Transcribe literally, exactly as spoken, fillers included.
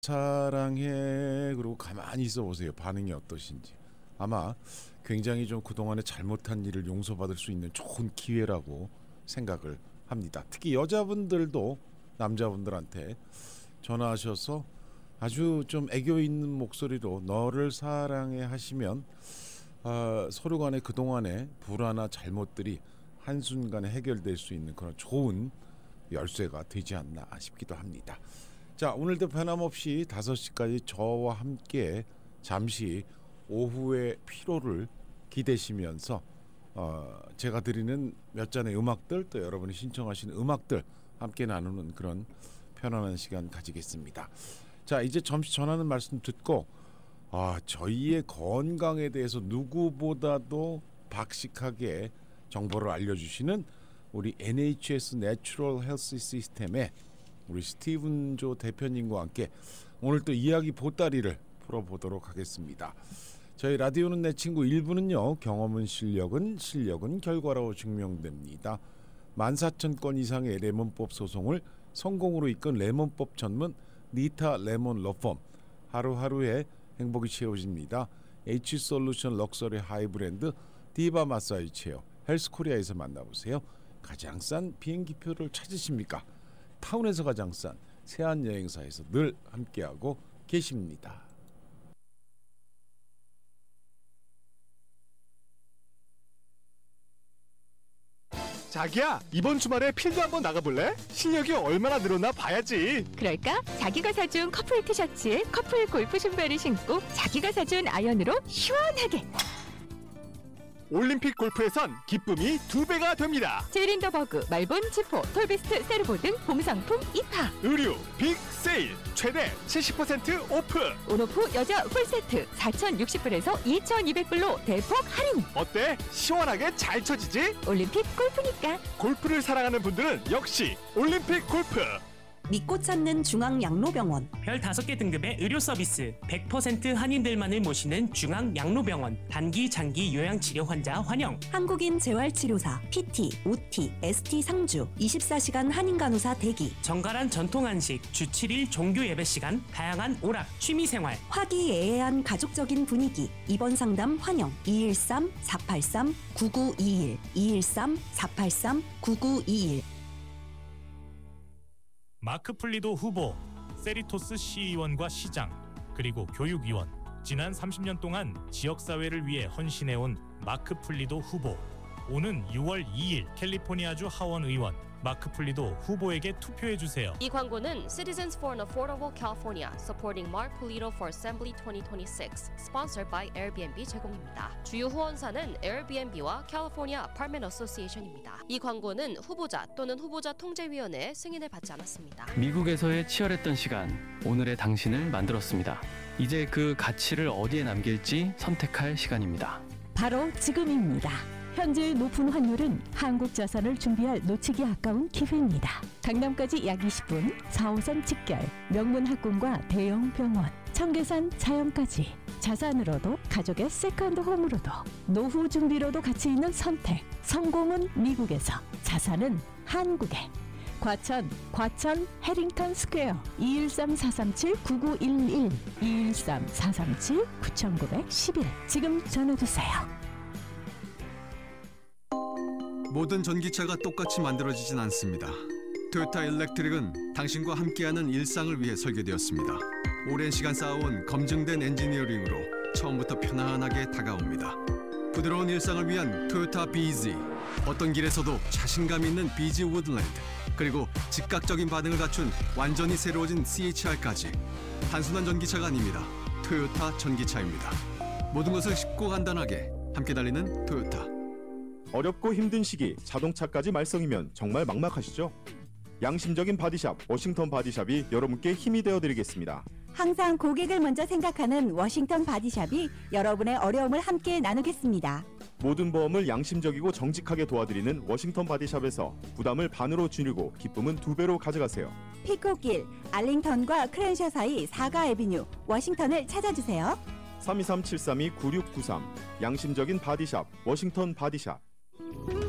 사랑해. 그리고 가만히 있어 보세요. 반응이 어떠신지. 아마 굉장히 좀 그동안에 잘못한 일을 용서받을 수 있는 좋은 기회라고 생각을 합니다. 특히 여자분들도 남자분들한테 전화하셔서 아주 좀 애교 있는 목소리로 너를 사랑해 하시면 어, 서로 간에 그동안의 불화나 잘못들이 한순간에 해결될 수 있는 그런 좋은 열쇠가 되지 않나 싶기도 합니다. 자, 오늘도 변함없이 다섯 시까지 저와 함께 잠시 오후의 피로를 기대시면서 어, 제가 드리는 몇 잔의 음악들, 또 여러분이 신청하시는 음악들 함께 나누는 그런 편안한 시간 가지겠습니다. 자, 이제 잠시 전하는 말씀 듣고 아, 저희의 건강에 대해서 누구보다도 박식하게 정보를 알려주시는 우리 엔에이치에스 내추럴 헬스 시스템의 우리 스티븐 조 대표님과 함께 오늘 또 이야기 보따리를 풀어보도록 하겠습니다. 저희 라디오는 내 친구 일 부는요. 경험은 실력은 실력은 결과로 증명됩니다. 만 사천 건 이상의 레몬법 소송을 성공으로 이끈 레몬법 전문 니타 레몬 러펌, 하루하루의 행복이 채워집니다. H솔루션 럭셔리 하이브랜드 디바 마사지 체어 헬스코리아에서 만나보세요. 가장 싼 비행기표를 찾으십니까? 타운에서 가장 싼 세안여행사에서 늘 함께하고 계십니다. 자기야, 이번 주말에 필드 한번 나가볼래? 실력이 얼마나 늘었나 봐야지. 그럴까? 자기가 사준 커플 티셔츠에 커플 골프 신발을 신고 자기가 사준 아이언으로 시원하게. 올림픽 골프에선 기쁨이 두 배가 됩니다. 제린더버그, 말본, 지포, 톨비스트, 세르보 등 봄상품 입하. 의류 빅 세일 최대 칠십 퍼센트 오프. 온오프 여자 풀세트 사천육십 불에서 이천이백 불로 대폭 할인. 어때? 시원하게 잘 쳐지지? 올림픽 골프니까. 골프를 사랑하는 분들은 역시 올림픽 골프. 믿고 찾는 중앙양로병원. 별 다섯 개 등급의 의료 서비스, 백 퍼센트 한인들만을 모시는 중앙양로병원. 단기, 장기 요양치료 환자 환영. 한국인 재활치료사, 피티, 오티, 에스티 상주, 이십사 시간 한인간호사 대기. 정갈한 전통 한식, 주 칠 일 종교 예배 시간, 다양한 오락, 취미생활. 화기애애한 가족적인 분위기. 입원 상담 환영. 이일삼 사팔삼 구구이일 이일삼 사팔삼 구구이일. 마크 플리도 후보, 세리토스 시의원과 시장, 그리고 교육위원, 지난 삼십 년 동안 지역사회를 위해 헌신해온 마크 플리도 후보. 오는 유월 이일 캘리포니아주 하원 의원 마크 플리도 후보에게 투표해주세요. 이 광고는 Citizens for an Affordable California supporting Mark Polito for Assembly 이천이십육 sponsored by 에어비앤비 제공입니다. 주요 후원사는 에어비앤비와 캘리포니아 아파트먼트 어소시에이션입니다. 이 광고는 후보자 또는 후보자 통제위원회의 승인을 받지 않았습니다. 미국에서의 치열했던 시간, 오늘의 당신을 만들었습니다. 이제 그 가치를 어디에 남길지 선택할 시간입니다. 바로 지금입니다. 현재의 높은 환율은 한국 자산을 준비할 놓치기 아까운 기회입니다. 강남까지 약 이십 분, 사 호선 직결, 명문 학군과 대형 병원, 청계산 자연까지. 자산으로도 가족의 세컨드 홈으로도 노후 준비로도 가치 있는 선택. 성공은 미국에서, 자산은 한국에. 과천, 과천 해링턴 스퀘어 이일삼 사삼칠 구구일일 이일삼 사삼칠 구구일일. 지금 전화주세요. 모든 전기차가 똑같이 만들어지진 않습니다. 토요타 일렉트릭은 당신과 함께하는 일상을 위해 설계되었습니다. 오랜 시간 쌓아온 검증된 엔지니어링으로 처음부터 편안하게 다가옵니다. 부드러운 일상을 위한 토요타 비지, 어떤 길에서도 자신감 있는 비지 우드랜드, 그리고 즉각적인 반응을 갖춘 완전히 새로워진 씨에이치알까지. 단순한 전기차가 아닙니다. 토요타 전기차입니다. 모든 것을 쉽고 간단하게 함께 달리는 토요타. 어렵고 힘든 시기 자동차까지 말썽이면 정말 막막하시죠? 양심적인 바디샵 워싱턴 바디샵이 여러분께 힘이 되어드리겠습니다. 항상 고객을 먼저 생각하는 워싱턴 바디샵이 여러분의 어려움을 함께 나누겠습니다. 모든 보험을 양심적이고 정직하게 도와드리는 워싱턴 바디샵에서 부담을 반으로 줄이고 기쁨은 두 배로 가져가세요. 피코길, 알링턴과 크랜셔 사이 사가 애비뉴 워싱턴을 찾아주세요. 삼이삼 칠삼이 구육구삼 양심적인 바디샵 워싱턴 바디샵.